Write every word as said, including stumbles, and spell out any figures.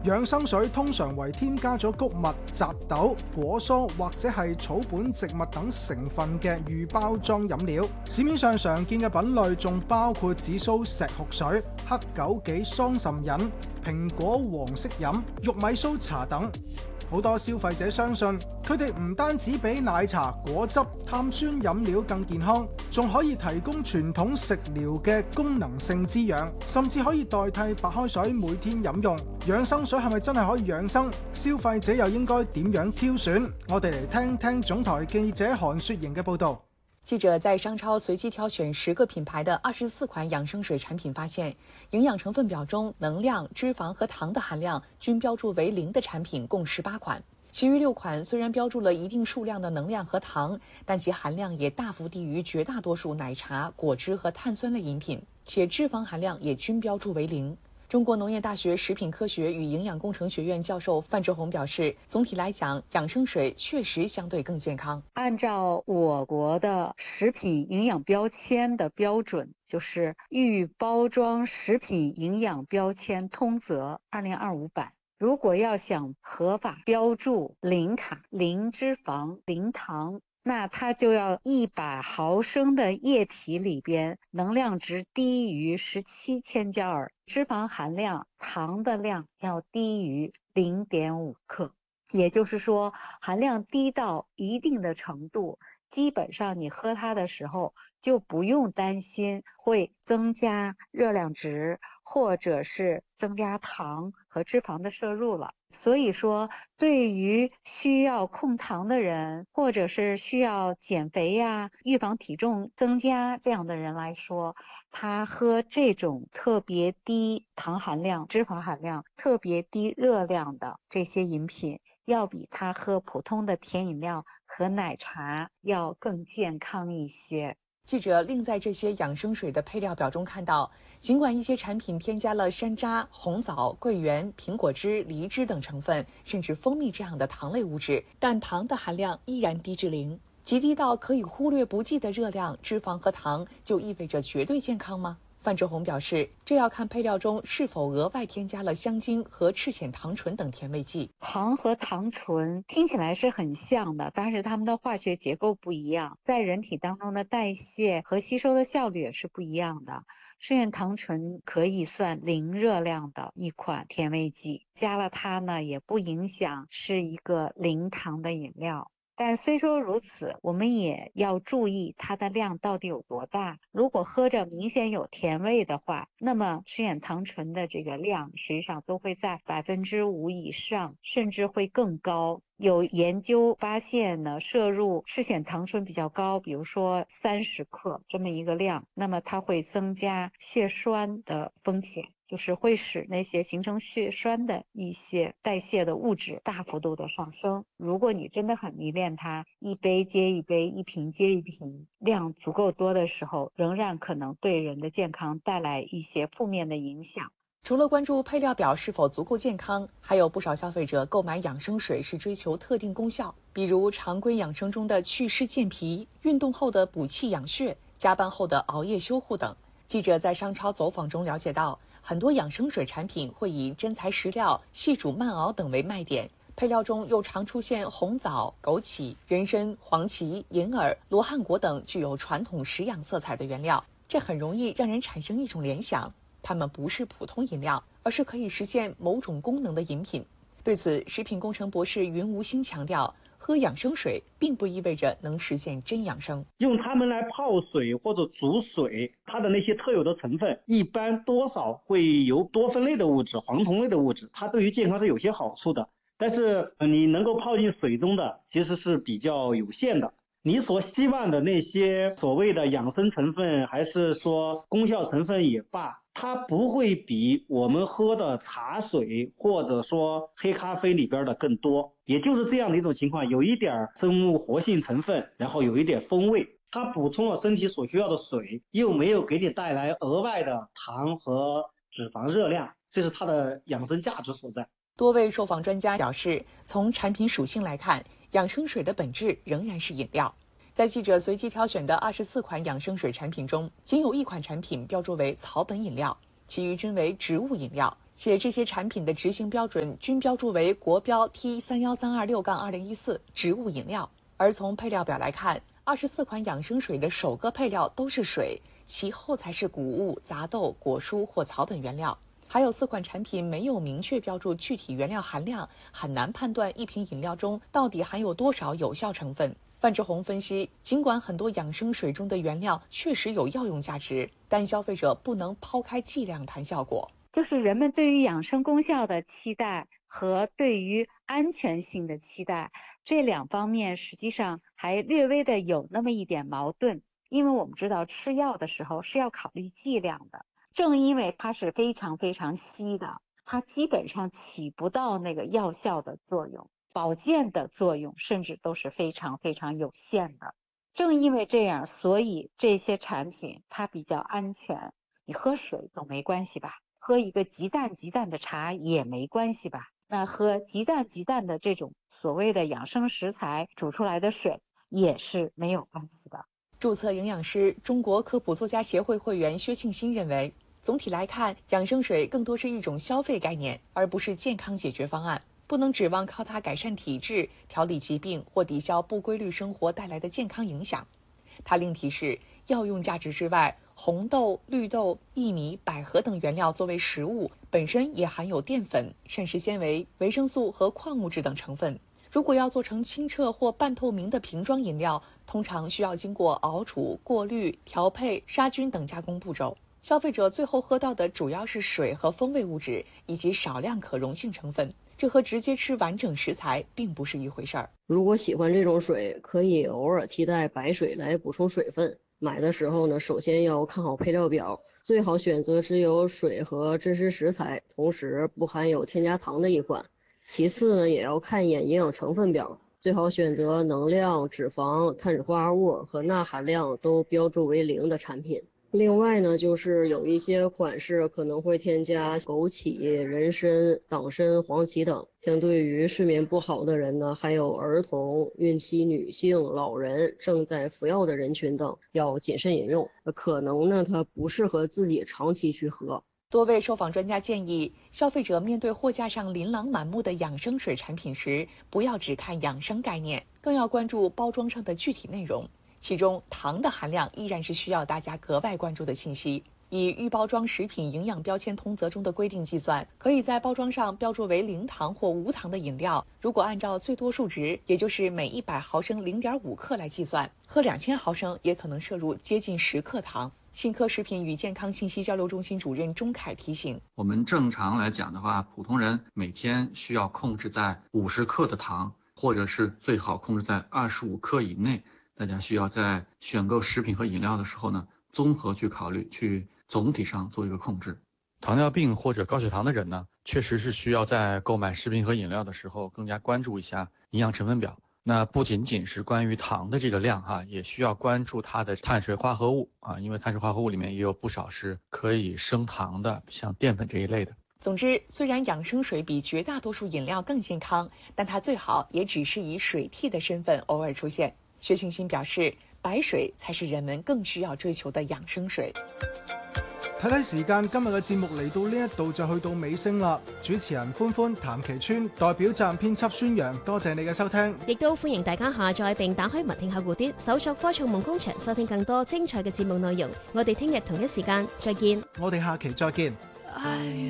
養生水通常為添加咗穀物、雜豆、果蔬或者係草本植物等成分嘅預包裝飲料。市面上常見嘅品類仲包括紫蘇石斛水、黑枸杞桑葚飲、蘋果黃色飲、玉米蘇茶等。好多消費者相信，佢哋唔單止比奶茶、果汁、碳酸飲料更健康，仲可以提供傳統食療嘅功能性滋養，甚至可以代替白開水每天飲用。養生水係咪真係可以養生？消費者又應該點樣挑選？我哋嚟聽聽總台記者韓雪瑩嘅報導。 記者在商超隨機挑選十個品牌的二十四款養生水產品，發現營養成分表中能量、脂肪和糖的含量均標注為零的產品共十八款，其餘六款雖然標注了一定數量的能量和糖，但其含量也大幅低於絕大多數奶茶、果汁和碳酸類飲品，且脂肪含量也均標注為零。中國農業大學食品科學與營養工程學院教授范志紅表示，總體來講，養生水確實相對更健康。 按照我國的食品營養標籤的標準，就是預包裝食品營養標籤通則二零二五版，如果要想合法標注零卡、零脂肪、零糖，那它就要一百毫升的液體裏邊能量值低於十七千焦耳，脂肪含量、糖的量要低於零點五克。也就是說，含量低到一定的程度，基本上你喝它的時候就不用擔心會增加熱量值，或者是增加糖和脂肪的攝入了。所以說，對於需要控糖的人，或者是需要減肥呀、預防體重增加這樣的人來說，他喝這種特別低糖含量、脂肪含量、特別低熱量的這些飲品，要比他喝普通的甜飲料和奶茶要更健康一些。 記者另在這些養生水的配料表中看到，儘管一些產品添加了山楂、紅棗、桂圓、蘋果汁、梨汁等成分，甚至蜂蜜這樣的糖類物質，但糖的含量依然低至零，極低到可以忽略不計的熱量、脂肪和糖，就意味着絕對健康嗎？范志紅表示，這要看配料中是否額外添加了香精和赤蘚糖醇等甜味劑。 糖和糖醇聽起來是很像的，但是它們的化學結構不一樣，在人體當中的代謝和吸收的效率也是不一樣的。赤蘚糖醇可以算零熱量的一款甜味劑，加了它呢也不影響是一個零糖的飲料。但雖說如此，我們也要注意它的量到底有多大。如果喝着明顯有甜味的話，那麼赤蘚糖醇的這個量實際上都會在百分之五以上，甚至會更高。有研究發現呢，攝入赤蘚糖醇比較高，比如說三十克這麼一個量，那麼它會增加血栓的風險，就是會使那些形成血栓的一些代謝的物質大幅度的上升。如果你真的很迷戀它，一杯接一杯，一瓶接一瓶，量足夠多的時候，仍然可能對人的健康帶來一些負面的影響。 除了關注配料表是否足夠健康，還有不少消費者購買養生水是追求特定功效，比如常規養生中的祛濕健脾、運動後的補氣養血、加班後的熬夜修護等。記者在商超走訪中了解到，很多養生水產品會以真材實料、細煮慢熬等為賣點，配料中又常出現紅棗、枸杞、人參、黃芪、銀耳、羅漢果等具有傳統食養色彩的原料，這很容易讓人產生一種聯想，它們不是普通飲料，而是可以實現某種功能的飲品。對此，食品工程博士雲無心強調，喝養生水並不意味着能實現真養生。 用它們來泡水或者煮水，它的那些特有的成分一般多少會有多酚類的物質、黃酮類的物質，它對於健康是有些好處的。但是你能夠泡進水中的其實是比較有限的。你所希望的那些所謂的養生成分，還是說功效成分也罷，它不會比我們喝的茶水或者說黑咖啡裏邊的更多。也就是這樣的一種情況，有一點生物活性成分，然後有一點風味，它補充了身體所需要的水，又沒有給你帶來額外的糖和脂肪熱量，這是它的養生價值所在。 多位受訪專家表示，從產品屬性來看，養生水的本質仍然是飲料。在記者隨機挑選的二十四款養生水產品中，僅有一款產品標注為草本飲料，其餘均為植物飲料， 且这些产品的执行标准均标注为国标 T 三一三二六二零一四植物饮料。而从配料表来看，二十四款养生水的首个配料都是水，其后才是谷物、杂豆、果蔬或草本原料。还有四款产品没有明确标注具体原料含量，很难判断一瓶饮料中到底含有多少有效成分。范志红分析，尽管很多养生水中的原料确实有药用价值，但消费者不能抛开剂量谈效果。 就是人们对于养生功效的期待和对于安全性的期待，这两方面实际上还略微的有那么一点矛盾。因为我们知道吃药的时候是要考虑剂量的，正因为它是非常非常稀的，它基本上起不到那个药效的作用，保健的作用甚至都是非常非常有限的。正因为这样，所以这些产品它比较安全，你喝水都没关系吧，喝一个极淡极淡的茶也没关系吧，那喝极淡极淡的这种所谓的养生食材煮出来的水也是没有关系的。 注册营养师、中国科普作家协会会员薛庆新认为，总体来看，养生水更多是一种消费概念，而不是健康解决方案，不能指望靠它改善体质、调理疾病或抵消不规律生活带来的健康影响。他另提示，药用价值之外，红豆、绿豆、薏米、百合等原料作为食物，本身也含有淀粉、膳食纤维、维生素和矿物质等成分。如果要做成清澈或半透明的瓶装饮料，通常需要经过熬煮、过滤、调配、杀菌等加工步骤。消费者最后喝到的主要是水和风味物质，以及少量可溶性成分，这和直接吃完整食材并不是一回事儿。 如果喜欢这种水，可以偶尔替代白水来补充水分。买的时候呢，首先要看好配料表，最好选择只有水和真实食材，同时不含有添加糖的一款。其次呢，也要看一眼营养成分表，最好选择能量、脂肪、碳水化合物和钠含量都标注为零的产品。另外呢，就是有一些款式可能会添加枸杞、人参、党参、黄芪等。相对于睡眠不好的人呢，还有儿童、孕期女性、老人、正在服药的人群等，要谨慎饮用。可能呢，它不适合自己长期去喝。 多位受访专家建议，消费者面对货架上琳琅满目的养生水产品时，不要只看养生概念，更要关注包装上的具体内容。其中，糖的含量依然是需要大家格外关注的信息。以预包装食品营养标签通则中的规定计算，可以在包装上标注为零糖或无糖的饮料，如果按照最多数值，也就是每一百毫升零点五克来计算，喝两千毫升也可能摄入接近十克糖。信科食品与健康信息交流中心主任钟凯提醒， 我们正常来讲的话，普通人每天需要控制在五十克的糖，或者是最好控制在二十五克以内。大家需要在选购食品和饮料的时候呢，综合去考虑，去总体上做一个控制。糖尿病或者高血糖的人呢，确实是需要在购买食品和饮料的时候更加关注一下营养成分表。那不仅仅是关于糖的这个量哈、啊，也需要关注它的碳水化合物啊，因为碳水化合物里面也有不少是可以升糖的，像淀粉这一类的。 总之，虽然养生水比绝大多数饮料更健康，但它最好也只是以水替的身份偶尔出现。薛庆新表示，白水才是人們更需要追求的養生水。 睇睇時間，今日嘅節目嚟到呢一度就去到尾聲啦。主持人歡歡、譚其川，代表站編輯孫陽，多謝你嘅收聽。 亦都歡迎大家下載並打開文聽客戶端，搜索科創夢工場，收聽更多精彩嘅節目內容。我哋聽日同一時間再見。 我哋下期再見。